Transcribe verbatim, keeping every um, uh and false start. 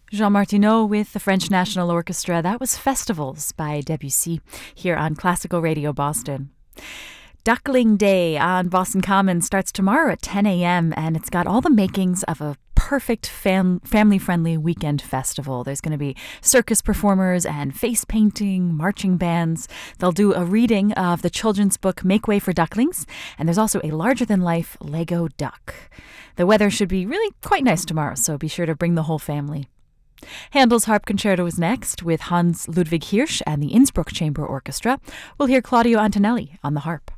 Jean Martineau with the French National Orchestra. That was Festivals by Debussy here on Classical Radio Boston. Duckling Day on Boston Common starts tomorrow at ten a.m. and it's got all the makings of a perfect fam- family-friendly weekend festival. There's going to be circus performers and face painting, marching bands. They'll do a reading of the children's book Make Way for Ducklings, and there's also a larger-than-life Lego duck. The weather should be really quite nice tomorrow, so be sure to bring the whole family. Handel's Harp Concerto is next with Hans Ludwig Hirsch and the Innsbruck Chamber Orchestra. We'll hear Claudio Antonelli on the harp.